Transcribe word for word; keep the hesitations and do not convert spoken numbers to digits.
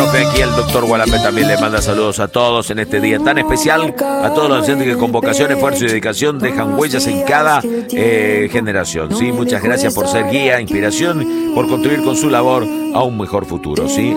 profe, aquí el doctor Gualapé también le manda saludos a todos en este día tan especial, a todos los docentes que con vocación, esfuerzo y dedicación dejan huellas en cada eh, generación, ¿sí? Muchas gracias por ser guía, inspiración, por contribuir con su labor a un mejor futuro, ¿sí?